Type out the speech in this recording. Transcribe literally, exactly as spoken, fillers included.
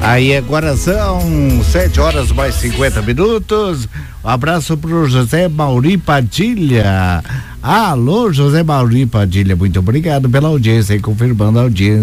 Aí agora são sete horas mais cinquenta minutos. Um abraço pro José Mauri Padilha. Alô, José Mauri Padilha, muito obrigado pela audiência e confirmando a audiência.